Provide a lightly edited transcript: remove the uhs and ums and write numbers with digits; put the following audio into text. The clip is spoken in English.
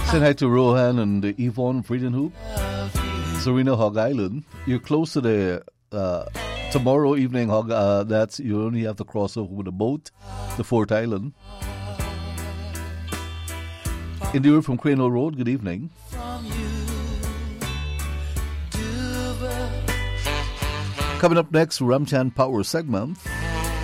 Say hi to Rohan and Yvonne Friedenhoop. Serena Hog Island. You're close to the tomorrow evening Hog. That's you only have to cross over with a boat, the Fort Island. Indira from Crane Road. Good evening. Coming up next, Ramchan Power segment.